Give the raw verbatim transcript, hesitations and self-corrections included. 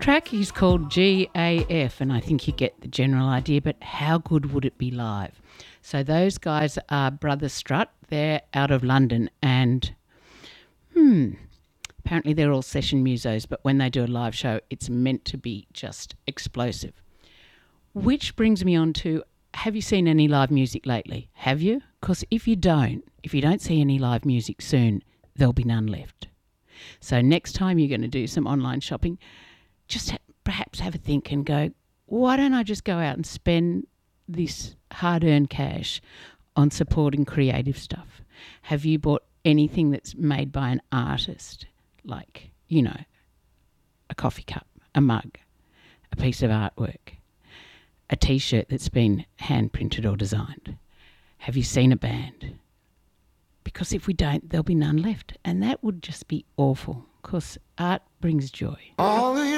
track is called G A F, and I think you get the general idea, but how good would it be live? So those guys are Brother Strut. They're out of London, and hmm, apparently they're all session musos, but when they do a live show, it's meant to be just explosive. Which brings me on to, have you seen any live music lately? Have you? Because if you don't, if you don't see any live music soon, there'll be none left. So next time you're going to do some online shopping, just ha- perhaps have a think and go, why don't I just go out and spend this hard-earned cash on supporting creative stuff? Have you bought anything that's made by an artist, like, you know, a coffee cup, a mug, a piece of artwork, a T-shirt that's been hand-printed or designed? Have you seen a band? Because if we don't, there'll be none left. And that would just be awful, because art brings joy. All